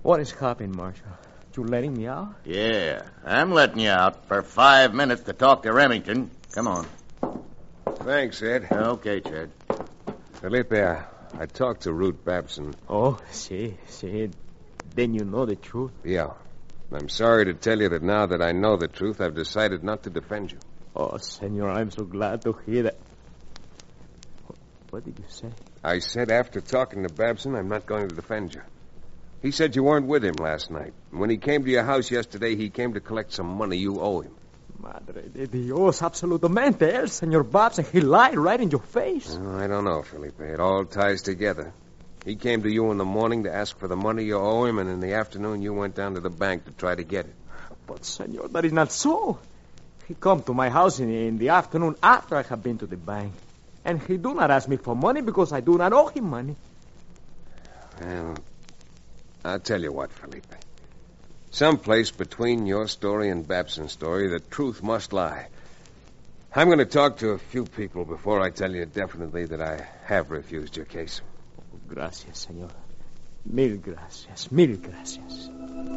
What is happening, Marshal? You letting me out? Yeah, I'm letting you out for 5 minutes to talk to Remington. Come on. Thanks, Ed. Okay, Chad. Felipe, I talked to Ruth Babson. Oh, see. Then you know the truth. Yeah. I'm sorry to tell you that now that I know the truth, I've decided not to defend you. Oh, Senor, I'm so glad to hear that. What did you say? I said after talking to Babson, I'm not going to defend you. He said you weren't with him last night. When he came to your house yesterday, he came to collect some money you owe him. Madre de Dios, absolutamente. El Senor Babson, he lied right in your face. Oh, I don't know, Felipe. It all ties together. He came to you in the morning to ask for the money you owe him, and in the afternoon you went down to the bank to try to get it. But, Senor, that is not so. He come to my house in the afternoon after I have been to the bank. And he do not ask me for money because I do not owe him money. Well, I'll tell you what, Felipe. Someplace between your story and Babson's story, the truth must lie. I'm going to talk to a few people before I tell you definitely that I have refused your case. Gracias, Senor. Mil gracias, mil gracias.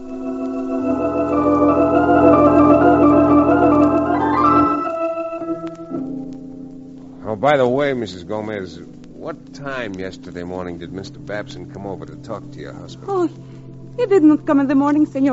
Oh, by the way, Mrs. Gomez, what time yesterday morning did Mr. Babson come over to talk to your husband? Oh, he did not come in the morning, Senor.